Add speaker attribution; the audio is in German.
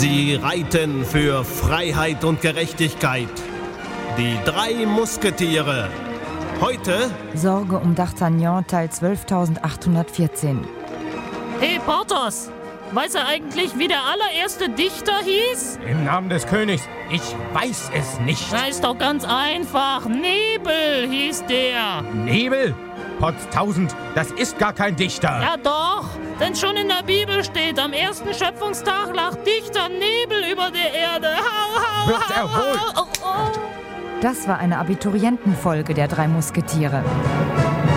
Speaker 1: Sie reiten für Freiheit und Gerechtigkeit. Die 3 Musketiere. Heute
Speaker 2: Sorge um D'Artagnan, Teil 12.814.
Speaker 3: Hey Porthos, weiß er eigentlich, wie der allererste Dichter hieß?
Speaker 4: Im Namen des Königs, ich weiß es nicht.
Speaker 3: Na, ist doch ganz einfach. Nebel hieß der.
Speaker 4: Nebel? Potztausend, das ist gar kein Dichter.
Speaker 3: Ja doch, denn schon in der Bibel steht, am ersten Schöpfungstag lag dichter Nebel über der Erde. Hau, hau,
Speaker 4: Wird
Speaker 3: hau,
Speaker 4: erholt.
Speaker 3: hau, oh, oh.
Speaker 2: Das war eine Abiturientenfolge der 3 Musketiere.